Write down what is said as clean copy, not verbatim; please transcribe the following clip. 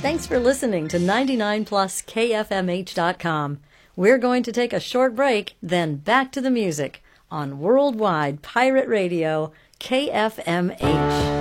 Thanks for listening to 99pluskfmh.com. We're going to take a short break, then back to the music on Worldwide Pirate Radio, KFMH.